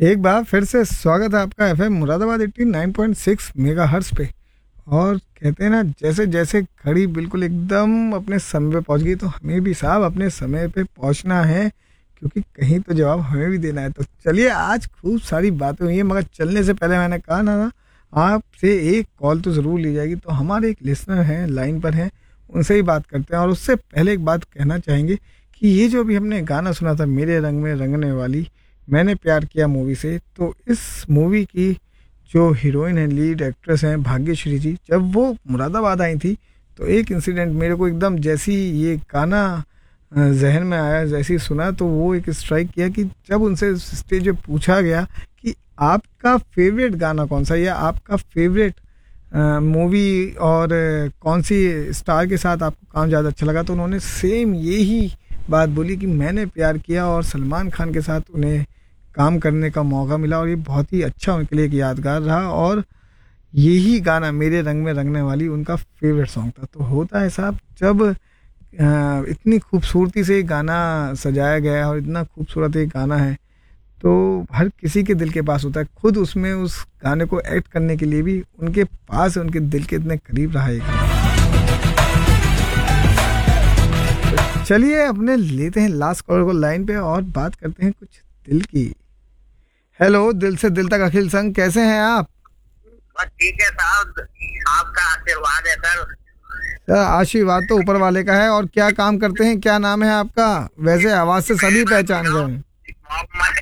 एक बार फिर से स्वागत है आपका एफएम मुरादाबाद 89.6 मेगाहर्ट्ज पे। और कहते हैं ना, जैसे जैसे घड़ी बिल्कुल एकदम अपने समय पे पहुंच गई, तो हमें भी साहब अपने समय पे पहुंचना है, क्योंकि कहीं तो जवाब हमें भी देना है। तो चलिए, आज खूब सारी बातें हुई हैं, मगर चलने से पहले मैंने कहा ना, आपसे एक कॉल तो ज़रूर ली जाएगी। तो हमारे एक लिसनर हैं, लाइन पर हैं, उनसे ही बात करते हैं। और उससे पहले एक बात कहना चाहेंगे कि ये जो अभी हमने गाना सुना था, मेरे रंग में रंगने वाली, मैंने प्यार किया मूवी से, तो इस मूवी की जो हीरोइन है, लीड एक्ट्रेस हैं भाग्यश्री जी, जब वो मुरादाबाद आई थी, तो एक इंसिडेंट मेरे को एकदम, जैसी ये गाना जहन में आया, जैसे ही सुना, तो वो एक स्ट्राइक किया कि जब उनसे स्टेज पे पूछा गया कि आपका फेवरेट गाना कौन सा, या आपका फेवरेट मूवी, और कौन सी स्टार के साथ आपको काम ज़्यादा अच्छा लगा, तो उन्होंने सेम यही बात बोली कि मैंने प्यार किया, और सलमान खान के साथ उन्हें काम करने का मौका मिला, और ये बहुत ही अच्छा उनके लिए एक यादगार रहा। और यही गाना मेरे रंग में रंगने वाली उनका फेवरेट सॉन्ग था। तो होता है साहब, जब इतनी खूबसूरती से ये गाना सजाया गया है और इतना खूबसूरत ये गाना है, तो हर किसी के दिल के पास होता है। खुद उसमें उस गाने को एक्ट करने के लिए भी उनके पास, उनके दिल के इतने करीब रहा है ये गाना। चलिए, अपने लेते हैं लास्ट कॉलर को लाइन पे और बात करते हैं कुछ दिल की। हेलो, दिल से दिल तक अखिल संग, कैसे हैं आप? बस ठीक है साहब, आपका आशीर्वाद है सर। सर, आशीर्वाद तो ऊपर वाले का है। और क्या काम करते हैं, क्या नाम है आपका? वैसे आवाज से सभी पहचान गए हैं। मोहम्मद